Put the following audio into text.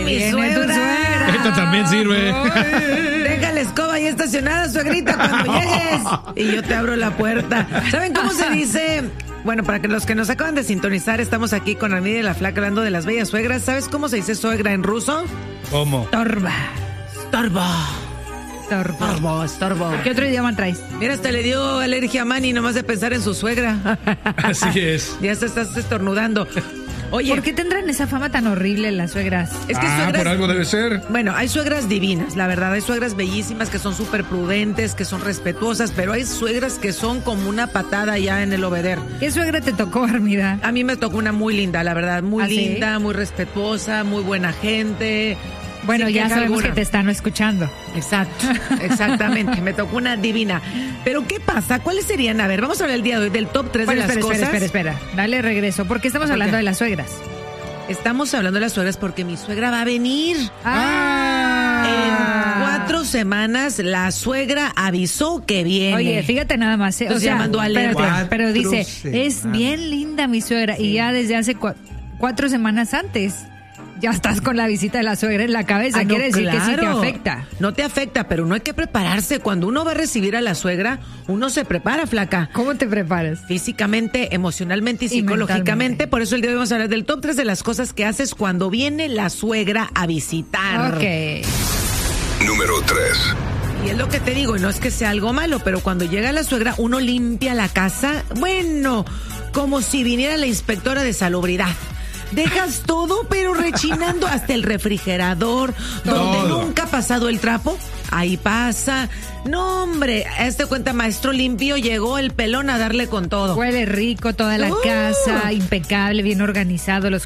mi Viene suegra. tu suegra. Esta también sirve. Deja la escoba ahí estacionada, suegrita, cuando llegues. Y yo te abro la puerta. ¿Saben cómo se dice? Bueno, para que los que nos acaban de sintonizar, estamos aquí con Armida y la Flaca hablando de las bellas suegras. ¿Sabes cómo se dice suegra en ruso? ¿Cómo? Torba. Estorbo. ¿Qué otro idioma traes? Mira, hasta le dio alergia a Manny nomás de pensar en su suegra. Así es. Ya se estás estornudando. Oye, ¿Por qué tendrán esa fama tan horrible las suegras? es que suegras... por algo debe ser. Bueno, hay suegras divinas, la verdad. Hay suegras bellísimas que son súper prudentes, que son respetuosas, pero hay suegras que son como una patada ya en el obeder. ¿Qué suegra te tocó, Armida? A mí me tocó una muy linda, la verdad. Muy ¿Ah, sí? linda, muy respetuosa, muy buena gente. Bueno, Sin ya queja sabemos alguna. que te están escuchando. Exacto, exactamente. Me tocó una divina. Pero ¿qué pasa? ¿Cuáles serían? A ver, vamos a hablar el día de hoy del top 3 Bueno, de las cosas. espera. Dale regreso. ¿Por qué estamos ¿Por hablando qué? de las suegras? Estamos hablando de las suegras porque mi suegra va a venir. Ah. En 4 semanas la suegra avisó que viene. Oye, fíjate nada más. Entonces, llamando a Leo. espérate, pero dice, 4 es semanas. bien linda mi suegra. Y ya desde hace 4 semanas antes, ya estás con la visita de la suegra en la cabeza. Ah, no, Quiere decir que sí te claro. afecta. No te afecta, pero no hay que prepararse. Cuando uno va a recibir a la suegra, uno se prepara, Flaca. ¿Cómo te preparas? Físicamente, emocionalmente y Y psicológicamente. mentalmente. Por eso el día de hoy vamos a hablar del top 3 de las cosas que haces cuando viene la suegra a visitar. Ok. Número 3. Y es lo que te digo, y no es que sea algo malo, pero cuando llega la suegra, uno limpia la casa, bueno, como si viniera la inspectora de salubridad. Dejas todo, pero rechinando hasta el refrigerador, donde Todo. nunca ha pasado el trapo. Ahí pasa. No, hombre, hazte cuenta, maestro limpio, llegó el pelón a darle con todo. Huele rico toda la casa, impecable, bien organizado, los